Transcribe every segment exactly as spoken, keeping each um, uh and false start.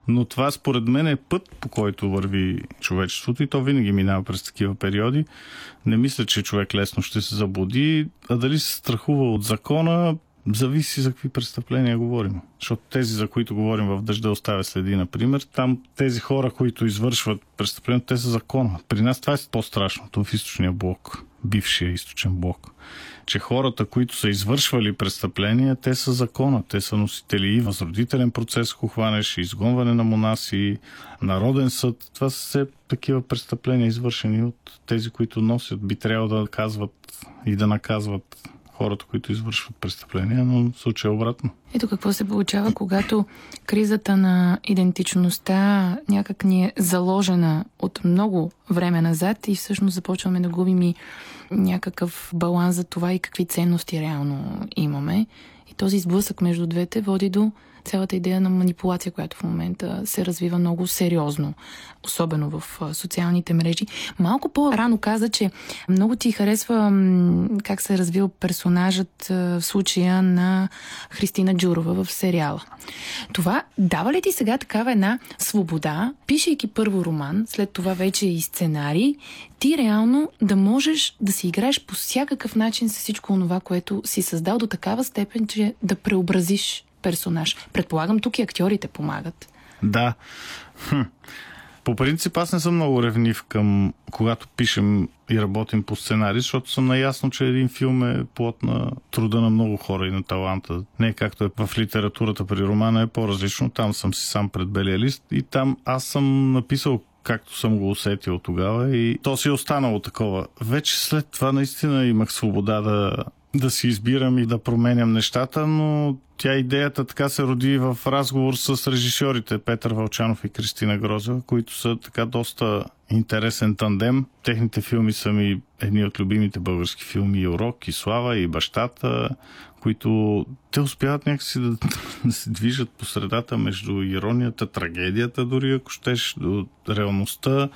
Но това според мен е път, по който върви човечеството и то винаги минава през такива периоди. Не мисля, че човек лесно ще се заблуди, а дали се страхува от закона, зависи за какви престъпления говорим. Защото тези, за които говорим в Дъжда оставя следи, например, там тези хора, които извършват престъпления, те са закона. При нас това е по-страшното в източния блок, бившия източен блок. Че хората, които са извършвали престъпления, те са закона. Те са носители и възродителен процес, ако хванеш, изгонване на монаси, народен съд. Това са все такива престъпления, извършени от тези, които носят. Би трябвало да казват и да наказват хората, които извършват престъпления, но в случая обратно. Ето какво се получава, когато кризата на идентичността някак ни е заложена от много време назад и всъщност започваме да губим и някакъв баланс за това и какви ценности реално имаме. И този сблъсък между двете води до цялата идея на манипулация, която в момента се развива много сериозно, особено в социалните мрежи. Малко по-рано каза, че много ти харесва как се е развил персонажът в случая на Христина Джурова в сериала. Това дава ли ти сега такава една свобода, пишейки първо роман, след това вече и сценарий, ти реално да можеш да си играеш по всякакъв начин с всичко онова, което си създал до такава степен, че да преобразиш персонаж. Предполагам, тук и актьорите помагат. Да. Хм. По принцип, аз не съм много ревнив към когато пишем и работим по сценарий, защото съм наясно, че един филм е плод на труда на много хора и на таланта. Не както е в литературата при романа, е по-различно. Там съм си сам пред белия лист и там аз съм написал както съм го усетил тогава и то си е останало такова. Вече след това наистина имах свобода да, да си избирам и да променям нещата, но тя идеята така се роди в разговор с режисьорите Петър Вълчанов и Кристина Грозева, които са така доста интересен тандем. Техните филми са ми едни от любимите български филми, и Урок, и Слава, и Бащата, които те успяват някакси да, да се движат по средата между иронията, трагедията, дори ако щеш, до реалността,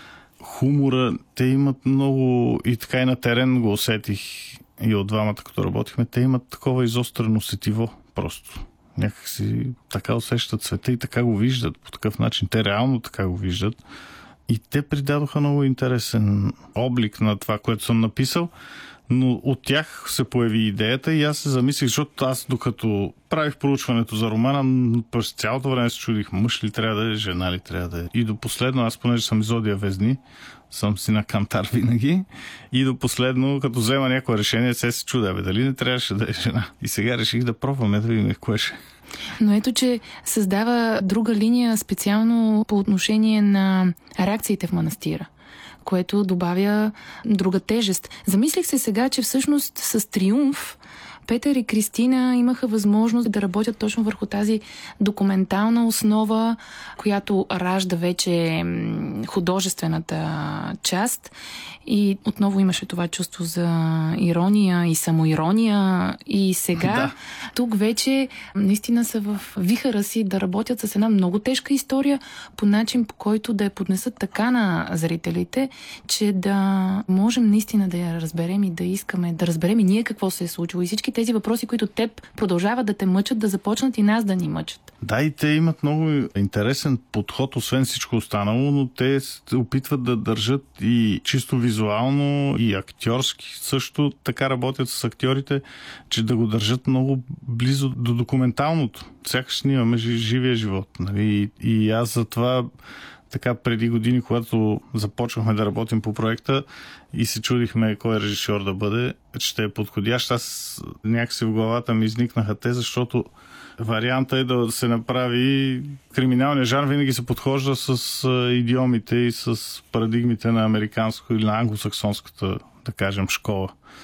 хумора. Те имат много и така и на терен го усетих и от двамата, като работихме, те имат такова изострено сетиво просто. Някакси така усещат света и така го виждат по такъв начин. Те реално така го виждат. И те придадоха много интересен облик на това, което съм написал, но от тях се появи идеята и аз се замислих, защото аз докато правих проучването за романа, през цялото време се чудих, мъж ли трябва да е, жена ли трябва да е. И до последно, аз понеже съм из Одия Везни, съм си на кантар винаги, и до последно, като взема някое решение, се се чудя, бе, дали не трябваше да е жена. И сега реших да пробваме да видим кое ще. Но ето, че създава друга линия специално по отношение на реакциите в манастира, което добавя друга тежест. Замислих се сега, че всъщност с Триумф Петър и Кристина имаха възможност да работят точно върху тази документална основа, която ражда вече художествената част. И отново имаше това чувство за ирония и самоирония. И сега да. Тук вече наистина са в вихара си да работят с една много тежка история по начин, по който да я поднесат така на зрителите, че да можем наистина да я разберем и да искаме да разберем и ние какво се е случило. И всички тези въпроси, които теб продължават да те мъчат, да започнат и нас да ни мъчат. Да, и те имат много интересен подход, освен всичко останало, но те се опитват да държат и чисто визуално, и актьорски също така работят с актьорите, че да го държат много близо до документалното. Сякаш снимаме живия живот. Нали? И аз затова така преди години, когато започвахме да работим по проекта и се чудихме кой режисьор да бъде, че ще е подходящ, аз някакси в главата ми изникнаха те, защото варианта е да се направи криминалния жанр, винаги се подхожда с идиомите и с парадигмите на американско или на англосаксонската, да кажем, школа.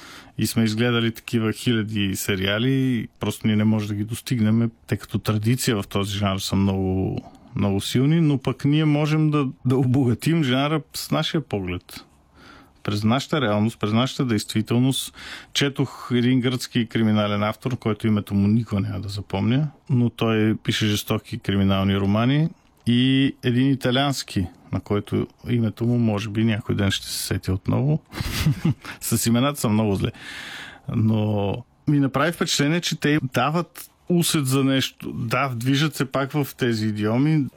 И сме изгледали такива хиляди сериали, просто ние не можем да ги достигнем, тъй като традиция в този жанр са много, много силни, но пък ние можем да, да обогатим жанра с нашия поглед. През нашата реалност, през нашата действителност. Четох един гръцки криминален автор, който името му никога няма да запомня, но той пише жестоки криминални романи, и един италиански, на който името му може би някой ден ще се сети отново. С имената са много зле. Но ми направи впечатление, че те дават усет за нещо. Да, движат се пак в тези идиоми.